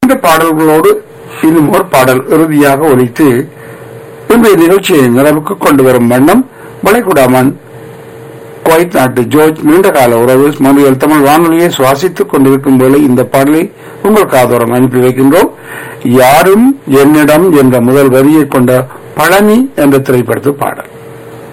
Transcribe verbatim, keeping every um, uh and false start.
இரண்டு பாடல்களோடு இன்னும் ஒரு பாடல் இறுதியாக ஒலித்து இன்றைய நிகழ்ச்சியை நிறைவுக்கு கொண்டு வரும் வண்ணம் வளைகுடாமன் குவைத் நாட்டு ஜோர்ஜ் நீண்டகால உறவு மொழியல் தமிழ் வானொலியை சுவாசித்துக் கொண்டிருக்கும் போது இந்த பாடலை உங்கள் காதோரம் அனுப்பி வைக்கின்றோம். யாரும் என்னிடம் என்ற முதல் வரியை கொண்ட பழனி என்ற திரைப்படத்து பாடல்.